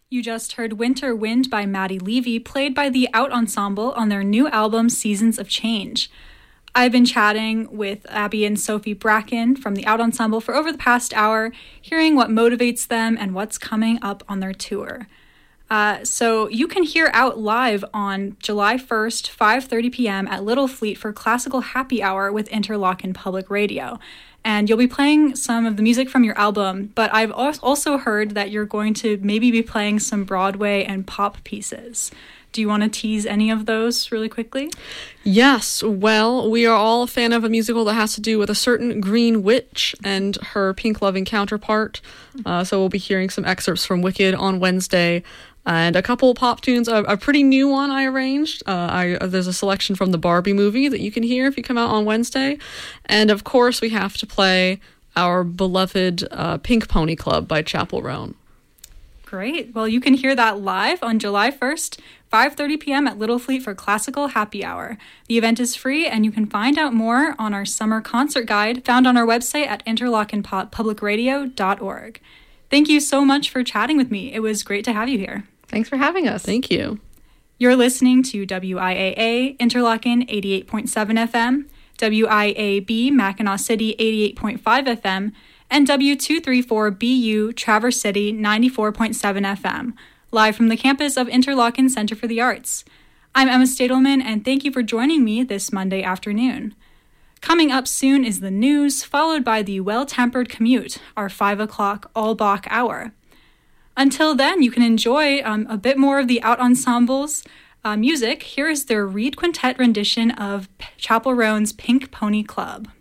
You just heard Winter Wind by Maddie Levy, played by the Out Ensemble on their new album, Seasons of Change. I've been chatting with Abby and Sophie Bracken from the Out Ensemble for over the past hour, hearing what motivates them and what's coming up on their tour. So you can hear Out live on July 1st, 5:30 p.m. at Little Fleet for Classical Happy Hour with Interlochen Public Radio. And you'll be playing some of the music from your album, but I've also heard that you're going to maybe be playing some Broadway and pop pieces. Do you want to tease any of those really quickly? Yes. Well, we are all a fan of a musical that has to do with a certain green witch and her pink-loving counterpart. So we'll be hearing some excerpts from Wicked on Wednesday. And a couple of pop tunes, a pretty new one I arranged. There's a selection from the Barbie movie that you can hear if you come out on Wednesday. And of course, we have to play our beloved Pink Pony Club by Chappell Roan. Great. Well, you can hear that live on July 1st, 5:30 p.m. at Little Fleet for Classical Happy Hour. The event is free, and you can find out more on our summer concert guide found on our website at interlochenpublicradio.org. Thank you so much for chatting with me. It was great to have you here. Thanks for having us. Thank you. You're listening to WIAA Interlochen 88.7 FM, WIAB Mackinac City 88.5 FM, and W234BU Traverse City 94.7 FM, live from the campus of Interlochen Center for the Arts. I'm Emma Stadelman, and thank you for joining me this Monday afternoon. Coming up soon is the news, followed by the Well-Tempered Commute, our 5 o'clock all-Bach hour. Until then, you can enjoy a bit more of the Out Ensemble's music. Here is their Reed Quintet rendition of Chappell Roan's Pink Pony Club.